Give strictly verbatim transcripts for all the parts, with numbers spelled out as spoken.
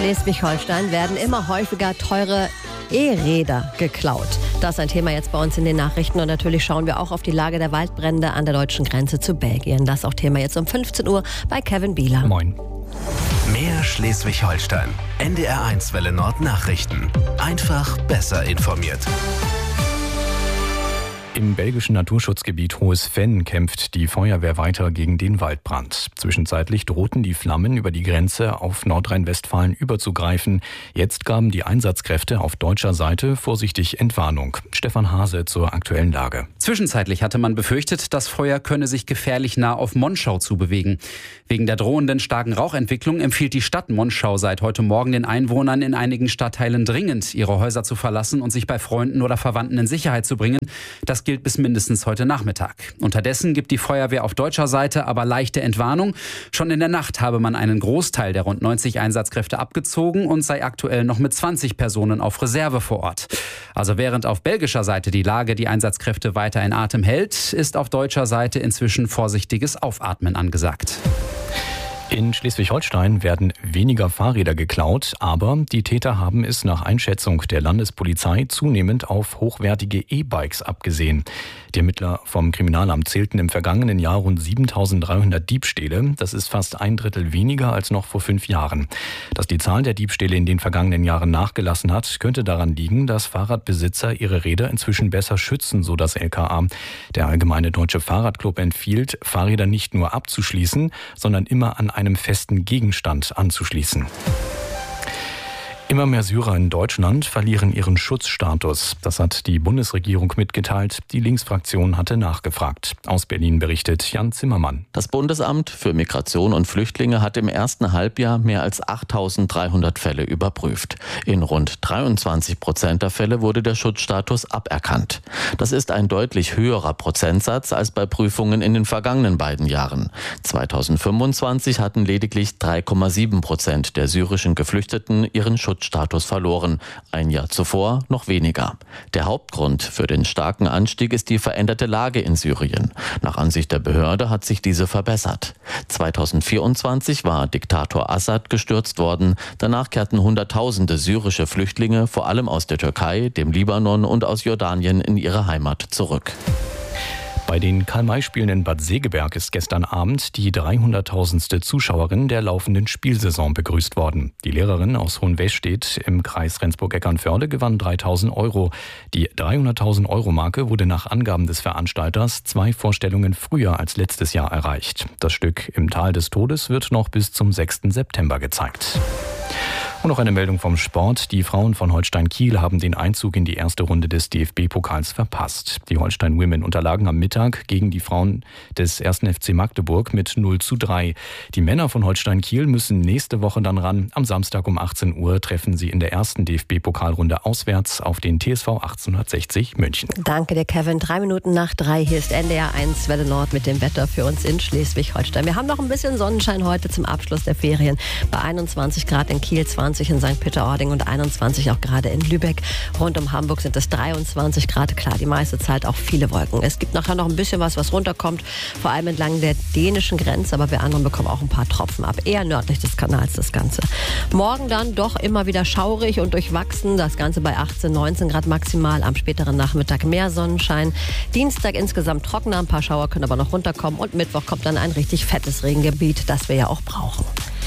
Schleswig-Holstein werden immer häufiger teure E-Räder geklaut. Das ist ein Thema jetzt bei uns in den Nachrichten. Und natürlich schauen wir auch auf die Lage der Waldbrände an der deutschen Grenze zu Belgien. Das ist auch Thema jetzt um fünfzehn Uhr bei Kevin Bieler. Moin. Mehr Schleswig-Holstein. N D R eins Welle Nord Nachrichten. Einfach besser informiert. Im belgischen Naturschutzgebiet Hohes Venn kämpft die Feuerwehr weiter gegen den Waldbrand. Zwischenzeitlich drohten die Flammen über die Grenze auf Nordrhein-Westfalen überzugreifen. Jetzt gaben die Einsatzkräfte auf deutscher Seite vorsichtig Entwarnung. Stefan Hase zur aktuellen Lage. Zwischenzeitlich hatte man befürchtet, das Feuer könne sich gefährlich nah auf Monschau zubewegen. Wegen der drohenden starken Rauchentwicklung empfiehlt die Stadt Monschau seit heute Morgen den Einwohnern in einigen Stadtteilen dringend, ihre Häuser zu verlassen und sich bei Freunden oder Verwandten in Sicherheit zu bringen. Das gilt bis mindestens heute Nachmittag. Unterdessen gibt die Feuerwehr auf deutscher Seite aber leichte Entwarnung. Schon in der Nacht habe man einen Großteil der rund neunzig Einsatzkräfte abgezogen und sei aktuell noch mit zwanzig Personen auf Reserve vor Ort. Also während auf belgischer Seite die Lage die Einsatzkräfte weiter in Atem hält, ist auf deutscher Seite inzwischen vorsichtiges Aufatmen angesagt. In Schleswig-Holstein werden weniger Fahrräder geklaut, aber die Täter haben es nach Einschätzung der Landespolizei zunehmend auf hochwertige E-Bikes abgesehen. Die Ermittler vom Kriminalamt zählten im vergangenen Jahr rund siebentausenddreihundert Diebstähle. Das ist fast ein Drittel weniger als noch vor fünf Jahren. Dass die Zahl der Diebstähle in den vergangenen Jahren nachgelassen hat, könnte daran liegen, dass Fahrradbesitzer ihre Räder inzwischen besser schützen, so das L K A. Der Allgemeine Deutsche Fahrradclub empfiehlt, Fahrräder nicht nur abzuschließen, sondern immer an einem festen Gegenstand anzuschließen. Immer mehr Syrer in Deutschland verlieren ihren Schutzstatus. Das hat die Bundesregierung mitgeteilt. Die Linksfraktion hatte nachgefragt. Aus Berlin berichtet Jan Zimmermann. Das Bundesamt für Migration und Flüchtlinge hat im ersten Halbjahr mehr als achttausenddreihundert Fälle überprüft. In rund dreiundzwanzig Prozent der Fälle wurde der Schutzstatus aberkannt. Das ist ein deutlich höherer Prozentsatz als bei Prüfungen in den vergangenen beiden Jahren. zweitausendfünfundzwanzig hatten lediglich drei Komma sieben Prozent der syrischen Geflüchteten ihren Schutzstatus verloren. Ein Jahr zuvor noch weniger. Der Hauptgrund für den starken Anstieg ist die veränderte Lage in Syrien. Nach Ansicht der Behörde hat sich diese verbessert. zweitausendvierundzwanzig war Diktator Assad gestürzt worden. Danach kehrten Hunderttausende syrische Flüchtlinge, vor allem aus der Türkei, dem Libanon und aus Jordanien, in ihre Heimat zurück. Bei den Karl-May-Spielen in Bad Segeberg ist gestern Abend die dreihunderttausendste Zuschauerin der laufenden Spielsaison begrüßt worden. Die Lehrerin aus Hohenwestedt im Kreis Rendsburg-Eckernförde gewann dreitausend Euro. Die dreihunderttausend Euro Marke wurde nach Angaben des Veranstalters zwei Vorstellungen früher als letztes Jahr erreicht. Das Stück Im Tal des Todes wird noch bis zum sechsten September gezeigt. Und noch eine Meldung vom Sport. Die Frauen von Holstein Kiel haben den Einzug in die erste Runde des D F B-Pokals verpasst. Die Holstein Women unterlagen am Mittag gegen die Frauen des ersten F C Magdeburg mit null zu drei. Die Männer von Holstein Kiel müssen nächste Woche dann ran. Am Samstag um achtzehn Uhr treffen sie in der ersten D F B-Pokalrunde auswärts auf den T S V achtzehnhundertsechzig München. Danke dir, Kevin. Drei Minuten nach drei. Hier ist N D R eins Welle Nord mit dem Wetter für uns in Schleswig-Holstein. Wir haben noch ein bisschen Sonnenschein heute zum Abschluss der Ferien. Bei einundzwanzig Grad in Kiel, zwanzig in Sankt Peter-Ording und einundzwanzig auch gerade in Lübeck. Rund um Hamburg sind es dreiundzwanzig Grad. Klar, die meiste Zeit auch viele Wolken. Es gibt nachher noch ein bisschen was, was runterkommt, vor allem entlang der dänischen Grenze, aber wir anderen bekommen auch ein paar Tropfen ab. Eher nördlich des Kanals das Ganze. Morgen dann doch immer wieder schaurig und durchwachsen. Das Ganze bei achtzehn, neunzehn Grad maximal. Am späteren Nachmittag mehr Sonnenschein. Dienstag insgesamt trockener. Ein paar Schauer können aber noch runterkommen. Und Mittwoch kommt dann ein richtig fettes Regengebiet, das wir ja auch brauchen.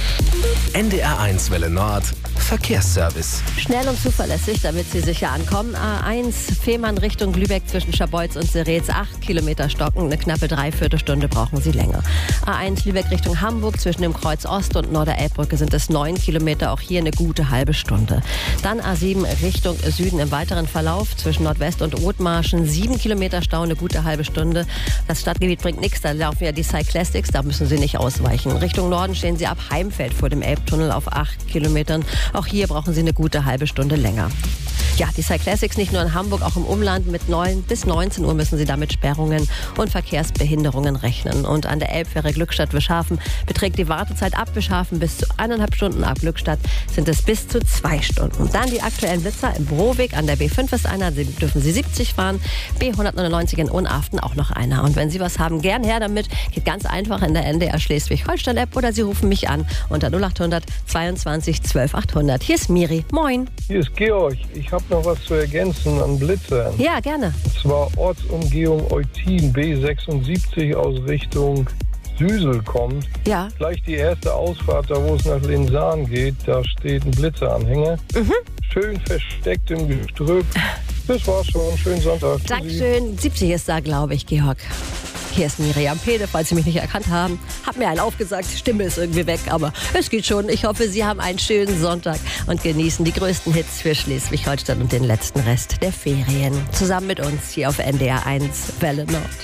N D R eins Welle Nord Verkehrsservice. Schnell und zuverlässig, damit Sie sicher ankommen. A eins Fehmarn Richtung Lübeck zwischen Scharbeutz und Seretz. acht Kilometer stocken, eine knappe Dreiviertelstunde brauchen Sie länger. A eins Lübeck Richtung Hamburg zwischen dem Kreuz Ost und Norderelbbrücke sind es neun Kilometer, auch hier eine gute halbe Stunde. Dann A sieben Richtung Süden im weiteren Verlauf zwischen Nordwest und Othmarschen. sieben Kilometer Stau, eine gute halbe Stunde. Das Stadtgebiet bringt nichts, da laufen ja die Cyclastics, da müssen Sie nicht ausweichen. Richtung Norden stehen Sie ab Heimfeld vor dem Elbtunnel auf acht Kilometern. Auch hier brauchen Sie eine gute halbe Stunde länger. Ja, die Cyclassics nicht nur in Hamburg, auch im Umland. Mit neun bis neunzehn Uhr müssen Sie da mit Sperrungen und Verkehrsbehinderungen rechnen. Und an der Elbfähre Glückstadt-Wischhafen beträgt die Wartezeit ab Wischhafen bis zu eineinhalb Stunden, ab Glückstadt sind es bis zu zwei Stunden. Dann die aktuellen Blitzer im Broweg. An der B fünf ist einer, dürfen Sie siebzig fahren. B hundertneunundneunzig in Unaften auch noch einer. Und wenn Sie was haben, gern her damit. Geht ganz einfach in der N D R Schleswig-Holstein-App oder Sie rufen mich an unter null achthundert zweiundzwanzig zwölf achthundert. Hier ist Miri. Moin. Hier ist Georg. Ich habe noch was zu ergänzen an Blitzern. Ja, gerne. Und zwar Ortsumgehung Eutin B sechsundsiebzig aus Richtung Süsel kommt. Ja. Gleich die erste Ausfahrt, da wo es nach Linsahn geht, da steht ein Blitzeranhänger. Mhm. Schön versteckt im Gestrüpp. Das war's schon. Schönen Sonntag. Dankeschön. siebzig ist da, glaube ich, Georg. Hier ist Miriam Pede, falls Sie mich nicht erkannt haben. Hab mir einen aufgesagt, die Stimme ist irgendwie weg, aber es geht schon. Ich hoffe, Sie haben einen schönen Sonntag und genießen die größten Hits für Schleswig-Holstein und den letzten Rest der Ferien. Zusammen mit uns hier auf N D R eins Welle Nord.